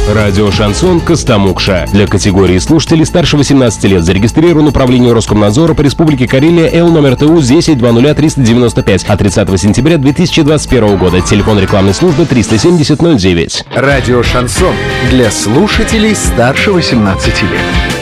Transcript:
Радио «Шансон» Костомукша. Для категории слушателей старше 18 лет зарегистрирован управление Роскомнадзора по Республике Карелия Л номер ТУ 10-20395 от 30 сентября 2021 года. Телефон рекламной службы 370 09. Радио «Шансон» для слушателей старше 18 лет.